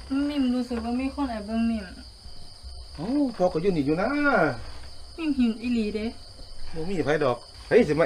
มิมรู้สึกว่ามีคนแอบเบิ่งมิมโอ้พอก็อยู่นี่อยู่นะมิมหินอีหลีเด้บ่มีไผดอกเฮ้ยสิมา